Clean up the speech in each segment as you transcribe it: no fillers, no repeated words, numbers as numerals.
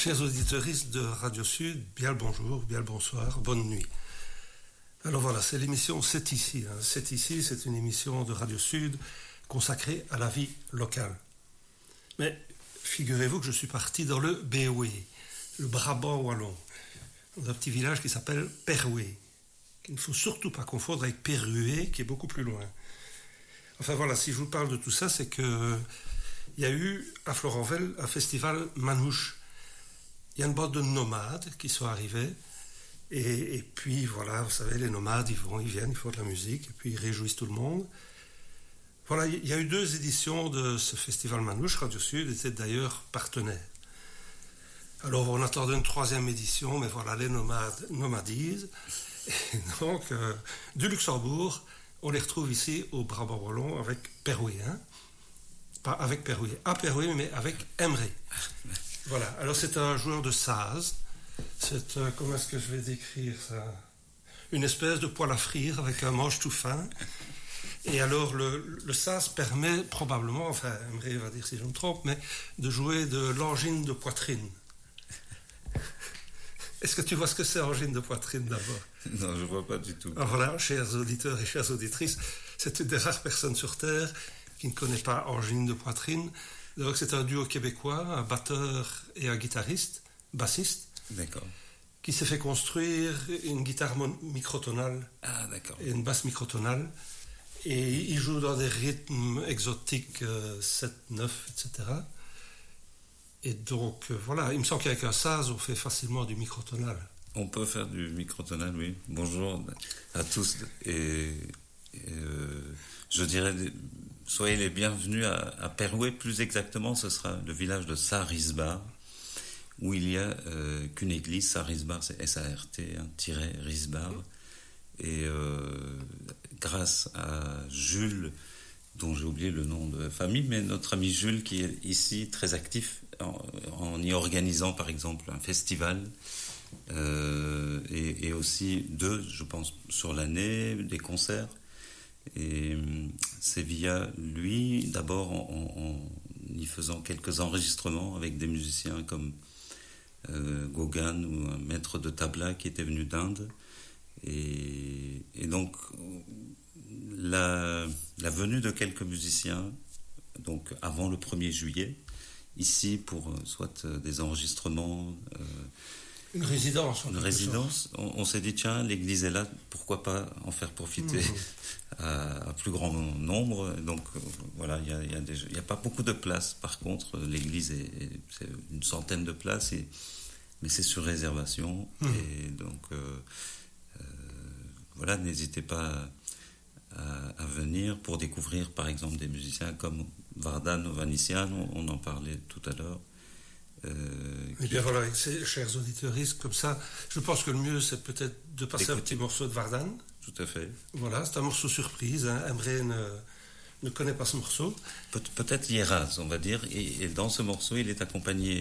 Chers auditeurs de Radio Sud, bien le bonjour, bien le bonsoir, bonne nuit. Alors voilà, c'est l'émission C'est ici. C'est ici, c'est une émission de Radio Sud consacrée à la vie locale. Mais figurez-vous que je suis parti dans le Beoué, le Brabant wallon, dans un petit village qui s'appelle Peroué, qu'il ne faut surtout pas confondre avec Perrué, qui est beaucoup plus loin. Enfin voilà, si je vous parle de tout ça, c'est que il y a eu à Florenvel un festival manouche. Il y a une bande de nomades qui sont arrivés. Et puis voilà, vous savez, les nomades, ils vont, ils viennent, ils font de la musique, et puis ils réjouissent tout le monde. Voilà, il y a eu 2 éditions de ce festival manouche. Radio Sud était d'ailleurs partenaire. Alors on attendait une 3e édition, mais voilà, les nomades nomadisent. Et donc, du Luxembourg, on les retrouve ici au Brabant wallon avec Peroué, hein. Pas avec Peroué, à Peroué, mais avec Emre. Voilà, alors c'est un joueur de saz. C'est, comment est-ce que je vais décrire ça? Une espèce de poêle à frire avec un manche tout fin. Et alors le saz permet probablement, enfin Emre va dire si je me trompe, mais de jouer de l'angine de poitrine. Est-ce que tu vois ce que c'est angine de poitrine d'abord? Non, je ne vois pas du tout. Alors voilà, chers auditeurs et chères auditrices, c'est une des rares personnes sur Terre qui ne connaît pas angine de poitrine. Donc c'est un duo québécois, un batteur et un guitariste, bassiste. D'accord. Qui s'est fait construire une guitare microtonale. Ah, d'accord. Et une basse microtonale. Et il joue dans des rythmes exotiques 7, 9, etc. Et donc, voilà, il me semble qu'avec un saz, on fait facilement du microtonal. On peut faire du microtonal, oui. Bonjour à tous. Et je dirais, soyez les bienvenus à Peroué. Plus exactement, ce sera le village de Sarisbar, où il y a qu'une église. Sarisbar, c'est S-A-R-T, Risbar. Et grâce à Jules, dont j'ai oublié le nom de famille, mais notre ami Jules qui est ici très actif en y organisant par exemple un festival et aussi 2, je pense, sur l'année, des concerts. Et c'est via lui, d'abord en y faisant quelques enregistrements avec des musiciens comme Gauguin ou un maître de tabla qui était venu d'Inde. Et donc la venue de quelques musiciens donc avant le 1er juillet ici pour soit des enregistrements, une résidence, on s'est dit tiens, l'église est là, pourquoi pas en faire profiter à plus grand nombre. Donc voilà, il y a pas beaucoup de places. Par contre, l'église c'est une centaine de places, mais c'est sur réservation. Et donc voilà, n'hésitez pas à venir pour découvrir par exemple des musiciens comme Vardan Ovanessian, on en parlait tout à l'heure. Et bien voilà, avec ces chers auditeurs, comme ça, je pense que le mieux c'est peut-être de passer un petit morceau de Vardan. Tout à fait. Voilà, c'est un morceau surprise, hein. Emre ne connaît pas ce morceau. Peut-être Yeraz, on va dire, et dans ce morceau il est accompagné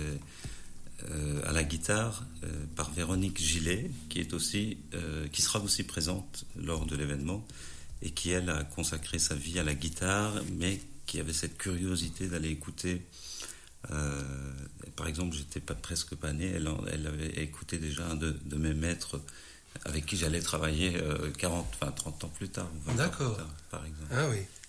à la guitare par Véronique Gillet, qui sera aussi présente lors de l'événement et qui, elle, a consacré sa vie à la guitare, mais qui avait cette curiosité d'aller écouter. Par exemple, j'étais presque pas né, elle avait écouté déjà un de mes maîtres avec qui j'allais travailler 30 ans plus tard, 20 ans plus tard, par exemple. Ah oui.